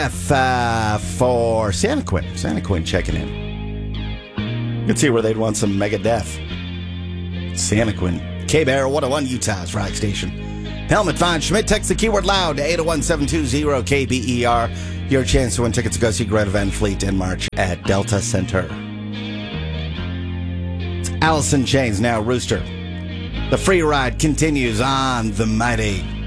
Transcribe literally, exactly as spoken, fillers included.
F uh, for Santa Quinn. Santa Quinn checking in. Let's see where they'd want some Megadeth. Santa Quinn. K-Bear, one oh one, Utah's rock station. Helmut Von Schmidt, text the keyword loud to eight oh one, seven two zero, K B E R. Your chance to win tickets to go see Greta Van Fleet in March at Delta Center. Allison Chains, now Rooster. The free ride continues on the mighty